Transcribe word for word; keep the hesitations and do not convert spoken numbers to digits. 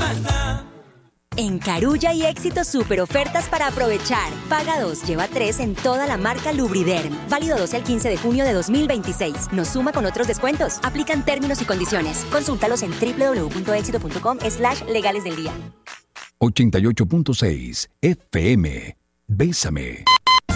En Carulla y Éxito, super ofertas para aprovechar. Paga dos, lleva tres en toda la marca Lubriderm. Válido doce al quince de junio de dos mil veintiséis. Nos suma con otros descuentos. Aplican términos y condiciones. Consúltalos en doble u doble u doble u punto éxito punto com slash legales del día. ochenta y ocho punto seis F M. Bésame.